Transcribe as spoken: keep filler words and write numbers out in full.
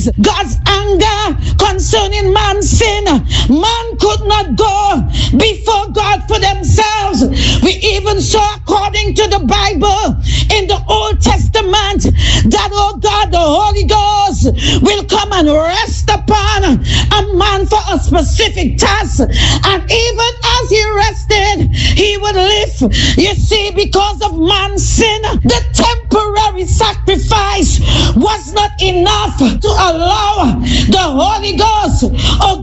appease God's anger concerning man's sin. Man could not go before God for themselves. We even saw, according to the Bible in the Old Testament, that, oh God, the Holy Ghost will come and rest upon a man for a specific task. And even as he rested, he would live. You see, because of man's sin, the temporary sacrifice was not enough to allow the Holy Ghost, oh